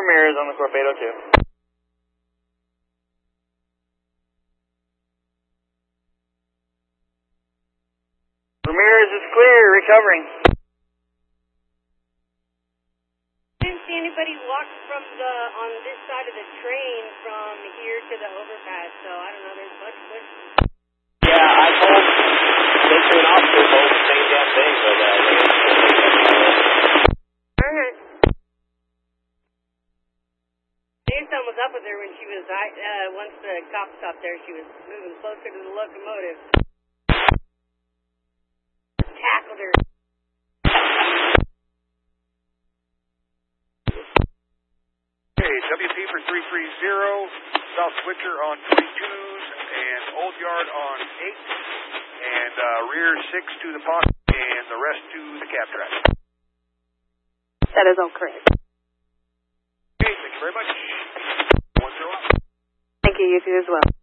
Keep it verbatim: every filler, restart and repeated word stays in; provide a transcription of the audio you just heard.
Ramirez on the Corp eight oh two. Ramirez is clear, recovering. I didn't see anybody walk from the, on this side of the train from here to the overpass, so I don't know, there's a bunch of questions. Yeah, I told they two and officer both the same damn thing, but uh, they Alright. I knew something was up with her when she was, I, uh, once the cop stopped there, she was moving closer to the locomotive. Tackled her. Okay, W P for three three zero, South Switcher on twenty-twos, and Old Yard on eight, and uh, rear six to the pocket, and the rest to the cab track. That is all correct. Okay, thank you very much. One zero. Thank you, you too as well.